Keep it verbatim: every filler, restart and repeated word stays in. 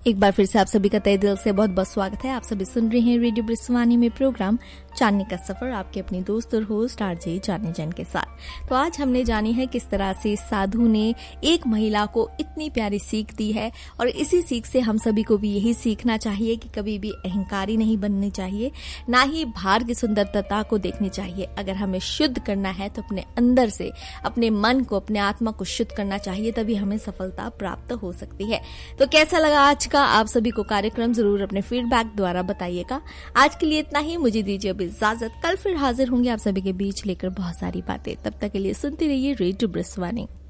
एक बार फिर से आप सभी का तहे दिल से बहुत बहुत स्वागत है। आप सभी सुन रहे हैं रेडियो ब्रिस्वानी में प्रोग्राम जानने का सफर, आपके अपनी दोस्त और होस्ट आरजे जाने जन के साथ। तो आज हमने जानी है किस तरह से साधु ने एक महिला को इतनी प्यारी सीख दी है, और इसी सीख से हम सभी को भी यही सीखना चाहिए कि कभी भी अहंकारी नहीं बननी चाहिए, ना ही बाहर की सुंदरता को देखनी चाहिए। अगर हमें शुद्ध करना है तो अपने अंदर से, अपने मन को, अपने आत्मा को शुद्ध करना चाहिए, तभी हमें सफलता प्राप्त हो सकती है। तो कैसा लगा आज का आप सभी को कार्यक्रम, जरूर अपने फीडबैक द्वारा बताइएगा। आज के लिए इतना ही, मुझे दीजिए इजाजत। कल फिर हाजिर होंगे आप सभी के बीच लेकर बहुत सारी बातें। तब तक के लिए सुनते रहिए रेडियो ब्रिस्वानी।